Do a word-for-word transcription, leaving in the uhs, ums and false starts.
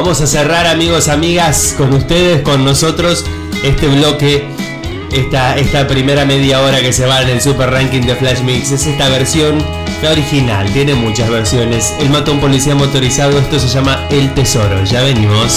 Vamos a cerrar, amigos, amigas, con ustedes, con nosotros, este bloque, esta, esta primera media hora que se va en el Super Ranking de Flash Mix. Es esta versión, la original, tiene muchas versiones. El Mató a un policía motorizado, esto se llama El Tesoro. Ya venimos.